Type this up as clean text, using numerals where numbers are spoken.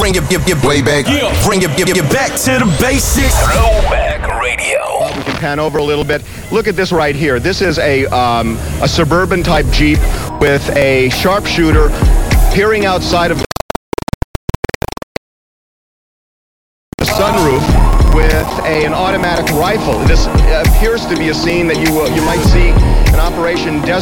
bring it way back. Bring it back to the basics. Throwback Radio. We can pan over a little bit. Look at this right here. This is a suburban type Jeep with a sharpshooter peering outside of the sunroof with an automatic rifle. This appears to be a scene that you might see in Operation Desert